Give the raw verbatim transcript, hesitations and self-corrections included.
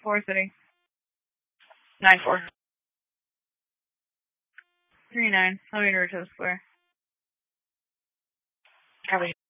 four city. Nine four. Three nine. Let me route to the square. Copy.